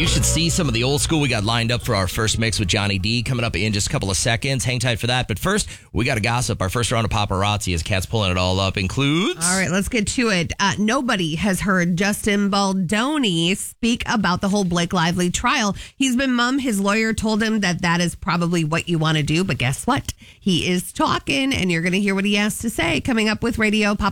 You should see some of the old school we got lined up for our first mix with Johnny D coming up in just a couple of seconds. Hang tight for that. But first, we got to gossip. Our first round of paparazzi, as Kat's pulling it all up, includes... All right, let's get to it. Nobody has heard Justin Baldoni speak about the whole Blake Lively trial. He's been mum. His lawyer told him that is probably what you want to do. But guess what? He is talking, and you're going to hear what he has to say coming up with Radio Paparazzi.